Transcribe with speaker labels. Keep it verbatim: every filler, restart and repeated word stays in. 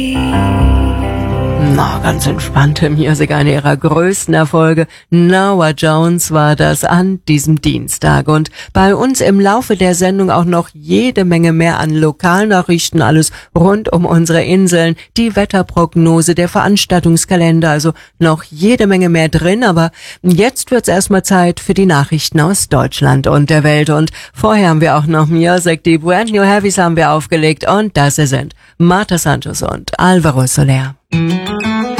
Speaker 1: Na, ganz entspannte Musik, eine ihrer größten Erfolge. Norah Jones war das an diesem Dienstag. Und bei uns im Laufe der Sendung auch noch jede Menge mehr an Lokalnachrichten, alles rund um unsere Inseln, die Wetterprognose, der Veranstaltungskalender, also noch jede Menge mehr drin. Aber jetzt wird's erstmal Zeit für die Nachrichten aus Deutschland und der Welt. Und vorher haben wir auch noch Music, die Brand New Heavies haben wir aufgelegt. Und das sind Marta Santos und Alvaro Soler.